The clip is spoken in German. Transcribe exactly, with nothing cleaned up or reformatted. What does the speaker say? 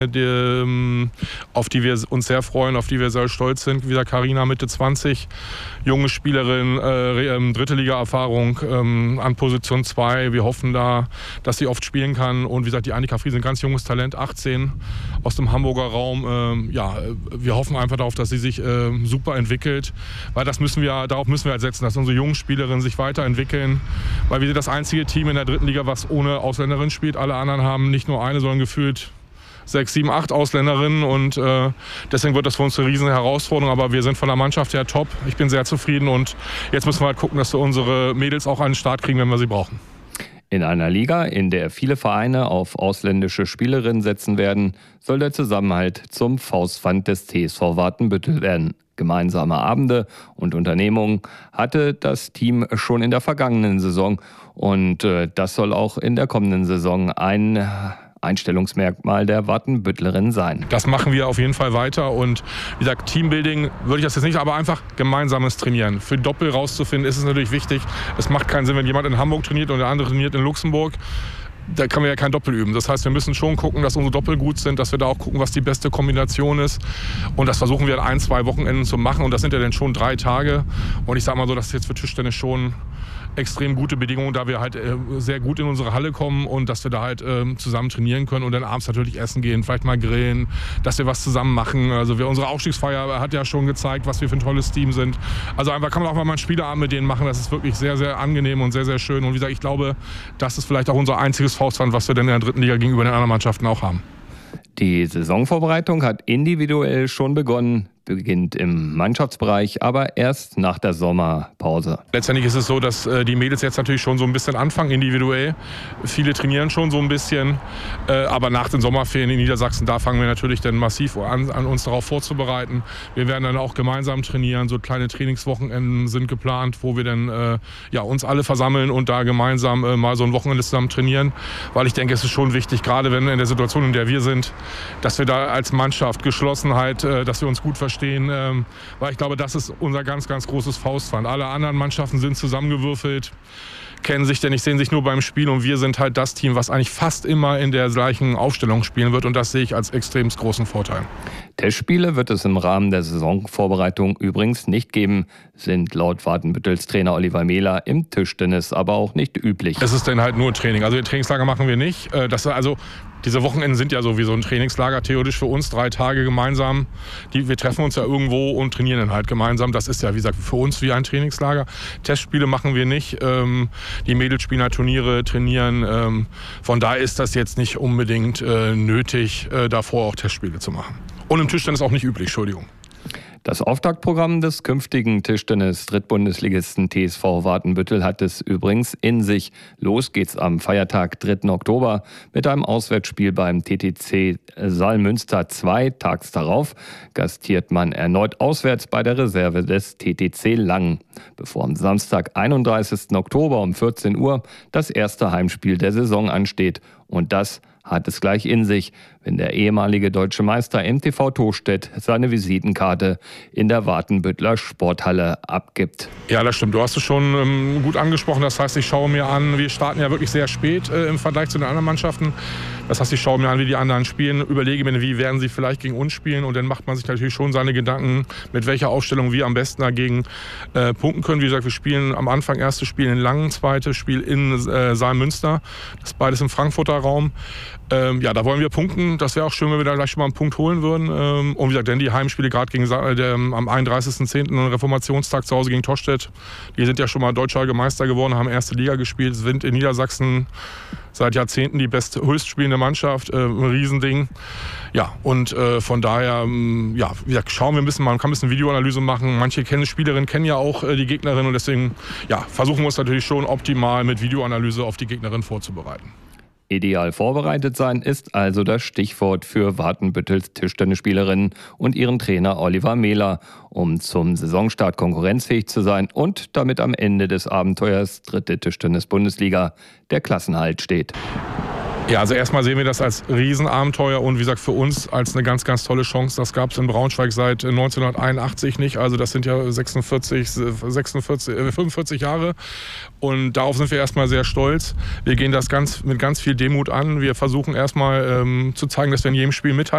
Die, auf die wir uns sehr freuen, auf die wir sehr stolz sind. Wie gesagt, Carina Mitte zwanzig, junge Spielerin, äh, dritte Liga-Erfahrung ähm, an Position zwei. Wir hoffen da, dass sie oft spielen kann. Und wie gesagt, die Annika Friese, ein ganz junges Talent, achtzehn, aus dem Hamburger Raum. Ähm, ja, wir hoffen einfach darauf, dass sie sich äh, super entwickelt, weil das müssen wir, darauf müssen wir halt setzen, dass unsere jungen Spielerinnen sich weiterentwickeln, weil wir sind das einzige Team in der dritten Liga, was ohne Ausländerin spielt. Alle anderen haben nicht nur eine, sondern gefühlt sechs, sieben, acht Ausländerinnen und äh, deswegen wird das für uns eine riesen Herausforderung, aber wir sind von der Mannschaft her top. Ich bin sehr zufrieden und jetzt müssen wir halt gucken, dass wir unsere Mädels auch an den Start kriegen, wenn wir sie brauchen. In einer Liga, in der viele Vereine auf ausländische Spielerinnen setzen werden, soll der Zusammenhalt zum Faustpfand des T S V Watenbüttel werden. Gemeinsame Abende und Unternehmungen hatte das Team schon in der vergangenen Saison und äh, das soll auch in der kommenden Saison ein Einstellungsmerkmal der Watenbüttlerin sein. Das machen wir auf jeden Fall weiter und wie gesagt, Teambuilding würde ich das jetzt nicht, aber einfach gemeinsames Trainieren. Für Doppel rauszufinden ist es natürlich wichtig. Es macht keinen Sinn, wenn jemand in Hamburg trainiert und der andere trainiert in Luxemburg. Da können wir ja kein Doppel üben. Das heißt, wir müssen schon gucken, dass unsere Doppel gut sind, dass wir da auch gucken, was die beste Kombination ist. Und das versuchen wir in ein, zwei Wochenenden zu machen. Und das sind ja dann schon drei Tage. Und ich sage mal so, das ist jetzt für Tischtennis schon extrem gute Bedingungen, da wir halt äh, sehr gut in unsere Halle kommen und dass wir da halt äh, zusammen trainieren können und dann abends natürlich essen gehen, vielleicht mal grillen, dass wir was zusammen machen. Also wir, unsere Aufstiegsfeier hat ja schon gezeigt, was wir für ein tolles Team sind. Also einfach kann man auch mal einen Spieleabend mit denen machen. Das ist wirklich sehr, sehr angenehm und sehr, sehr schön. Und wie gesagt, ich glaube, das ist vielleicht auch unser einziges Faustpfand, was wir denn in der dritten Liga gegenüber den anderen Mannschaften auch haben. Die Saisonvorbereitung hat individuell schon begonnen, beginnt im Mannschaftsbereich, aber erst nach der Sommerpause. Letztendlich ist es so, dass äh, die Mädels jetzt natürlich schon so ein bisschen anfangen individuell. Viele trainieren schon so ein bisschen, äh, aber nach den Sommerferien in Niedersachsen, da fangen wir natürlich dann massiv an, an uns darauf vorzubereiten. Wir werden dann auch gemeinsam trainieren, so kleine Trainingswochenenden sind geplant, wo wir dann äh, ja, uns alle versammeln und da gemeinsam äh, mal so ein Wochenende zusammen trainieren, weil ich denke, es ist schon wichtig, gerade wenn in der Situation, in der wir sind, dass wir da als Mannschaft Geschlossenheit, äh, dass wir uns gut verstehen. Stehen, ähm, weil ich glaube, das ist unser ganz, ganz großes Faustpfand. Alle anderen Mannschaften sind zusammengewürfelt, kennen sich denn nicht, sehen sich nur beim Spiel und wir sind halt das Team, was eigentlich fast immer in der gleichen Aufstellung spielen wird und das sehe ich als extrem großen Vorteil. Testspiele wird es im Rahmen der Saisonvorbereitung übrigens nicht geben, sind laut Watenbüttels Trainer Oliver Mehler im Tischtennis aber auch nicht üblich. Es ist dann halt nur Training, also Trainingslager machen wir nicht. Das, also diese Wochenenden sind ja so wie so ein Trainingslager, theoretisch für uns drei Tage gemeinsam. Die, wir treffen uns ja irgendwo und trainieren dann halt gemeinsam. Das ist ja, wie gesagt, für uns wie ein Trainingslager. Testspiele machen wir nicht. Ähm, die Mädels spielen halt Turniere, trainieren. Ähm, von daher ist das jetzt nicht unbedingt äh, nötig, äh, davor auch Testspiele zu machen. Und im Tischtennis auch nicht üblich, Entschuldigung. Das Auftaktprogramm des künftigen Tischtennis-Drittbundesligisten T S V Watenbüttel hat es übrigens in sich. Los geht's am Feiertag dritten Oktober mit einem Auswärtsspiel beim T T C Saalmünster zwei. Tags darauf gastiert man erneut auswärts bei der Reserve des T T C Langen, bevor am Samstag, einunddreißigsten Oktober um vierzehn Uhr das erste Heimspiel der Saison ansteht. Und das hat es gleich in sich, wenn der ehemalige deutsche Meister M T V Tostedt seine Visitenkarte in der Watenbüttler Sporthalle abgibt. Ja, das stimmt. Du hast es schon ähm, gut angesprochen. Das heißt, ich schaue mir an, wir starten ja wirklich sehr spät äh, im Vergleich zu den anderen Mannschaften. Das heißt, ich schaue mir an, wie die anderen spielen, überlege mir, wie werden sie vielleicht gegen uns spielen und dann macht man sich natürlich schon seine Gedanken, mit welcher Aufstellung wir am besten dagegen äh, punkten können. Wie gesagt, wir spielen am Anfang erstes Spiel in Langen, zweites Spiel in äh, Saalmünster. Das ist beides im Frankfurter Raum. Ähm, ja, da wollen wir punkten. Das wäre auch schön, wenn wir da gleich schon mal einen Punkt holen würden. Ähm, und wie gesagt, denn die Heimspiele gerade gegen Sa- der, am einunddreißigsten zehnten Reformationstag zu Hause gegen Tostedt, die sind ja schon mal deutscher Meister geworden, haben erste Liga gespielt, sind in Niedersachsen seit Jahrzehnten die best höchstspielende Mannschaft, äh, ein Riesending. Ja, und äh, von daher, ähm, ja, wie gesagt, schauen wir ein bisschen, man kann ein bisschen Videoanalyse machen. Manche kennen, Spielerinnen kennen ja auch äh, die Gegnerin und deswegen ja, versuchen wir uns natürlich schon optimal mit Videoanalyse auf die Gegnerin vorzubereiten. Ideal vorbereitet sein ist also das Stichwort für Watenbüttels Tischtennisspielerinnen und ihren Trainer Oliver Mehler, um zum Saisonstart konkurrenzfähig zu sein und damit am Ende des Abenteuers dritte Tischtennis-Bundesliga der Klassenhalt steht. Ja, also erstmal sehen wir das als Riesenabenteuer und wie gesagt für uns als eine ganz, ganz tolle Chance. Das gab es in Braunschweig seit neunzehnhunderteinundachtzig nicht. Also das sind ja sechsundvierzig, sechsundvierzig, fünfundvierzig Jahre und darauf sind wir erstmal sehr stolz. Wir gehen das ganz, mit ganz viel Demut an. Wir versuchen erstmal ähm, zu zeigen, dass wir in jedem Spiel mithalten.